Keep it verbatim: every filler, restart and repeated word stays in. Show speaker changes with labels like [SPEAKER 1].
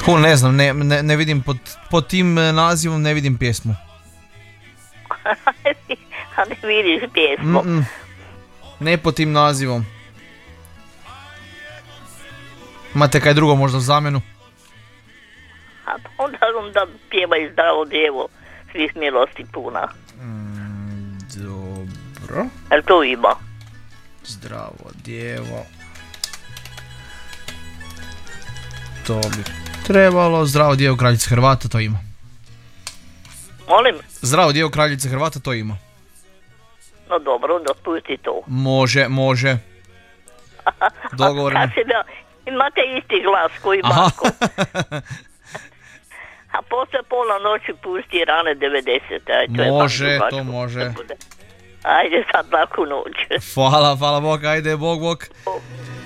[SPEAKER 1] Hu, ne znam, ne, ne, ne vidim pod, pod tim nazivom ne vidim pjesmu.
[SPEAKER 2] A ne vidiš pjesmu?
[SPEAKER 1] Mm-mm. Ne pod tim nazivom. Imate kaj drugo možda za menu?
[SPEAKER 2] A onda, onda pjevaj Zdravo djevo, svih milosti puna.
[SPEAKER 1] Mm, dobro.
[SPEAKER 2] Jel to ima?
[SPEAKER 1] Zdravo djevo. To bi trebalo. Zdravo djevo kraljice Hrvata, to ima.
[SPEAKER 2] Molim?
[SPEAKER 1] Zdravo djevo kraljice Hrvata, to ima.
[SPEAKER 2] No dobro, onda pusti to.
[SPEAKER 1] Može, može. Dogovoreno.
[SPEAKER 2] Kad se da, imate isti glas koji Marko. A posle pola noći pusti rane devedesete. Aj, to
[SPEAKER 1] može,
[SPEAKER 2] je
[SPEAKER 1] to može.
[SPEAKER 2] Ajde sad laku noć.
[SPEAKER 1] Hvala, hvala Bog, ajde, Bog, Bog.